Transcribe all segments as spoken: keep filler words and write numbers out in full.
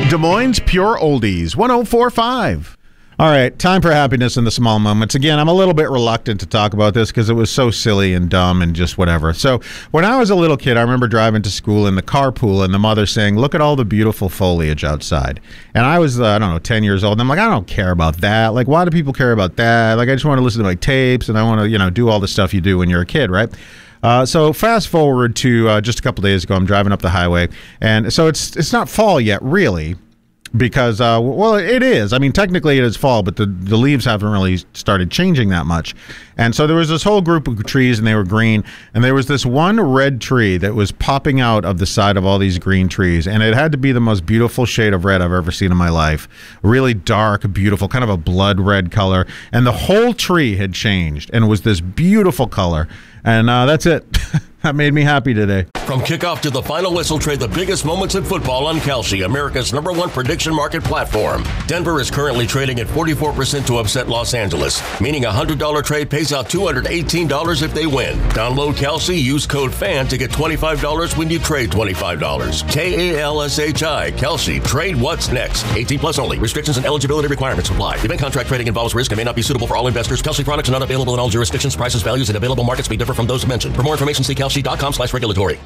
Des Moines Pure Oldies, one oh four point five. All right, time for happiness in the small moments. Again, I'm a little bit reluctant to talk about this because it was so silly and dumb and just whatever. So when I was a little kid, I remember driving to school in the carpool and the mother saying, look at all the beautiful foliage outside. And I was, uh, I don't know, ten years old. And I'm like, I don't care about that. Like, why do people care about that? Like, I just want to listen to my tapes and I want to, you know, do all the stuff you do when you're a kid, right? Uh, so fast forward to uh, just a couple days ago, I'm driving up the highway. And so it's it's not fall yet, really. Because, uh, well, it is. I mean, technically it is fall, but the, the leaves haven't really started changing that much. And so there was this whole group of trees, and they were green. And there was this one red tree that was popping out of the side of all these green trees. And it had to be the most beautiful shade of red I've ever seen in my life. Really dark, beautiful, kind of a blood red color. And the whole tree had changed, and it was this beautiful color. And uh, that's it. That made me happy today. From kickoff to the final whistle, trade the biggest moments in football on Kalshi, America's number one prediction market platform. Denver is currently trading at forty-four percent to upset Los Angeles, meaning a one hundred dollars trade pays out two hundred eighteen dollars if they win. Download Kalshi, use code FAN to get twenty-five dollars when you trade twenty-five dollars. K A L S H I, Kalshi. Trade what's next. eighteen plus only. Restrictions and eligibility requirements apply. Event contract trading involves risk and may not be suitable for all investors. Kalshi products are not available in all jurisdictions. Prices, values, and available markets may differ from those mentioned. For more information, see kalshi dot com slash regulatory.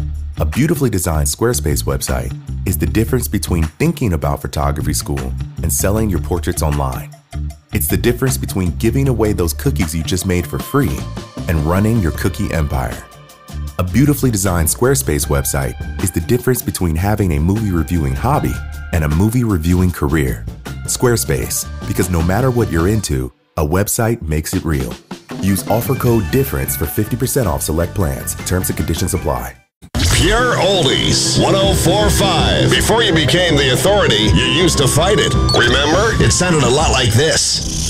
A beautifully designed Squarespace website is the difference between thinking about photography school and selling your portraits online. It's the difference between giving away those cookies you just made for free and running your cookie empire. A beautifully designed Squarespace website is the difference between having a movie reviewing hobby and a movie reviewing career. Squarespace, because no matter what you're into, a website makes it real. Use offer code DIFFERENCE for fifty percent off select plans. Terms and conditions apply. Pure Oldies, one oh four point five. Before you became the authority, you used to fight it. Remember? It sounded a lot like this.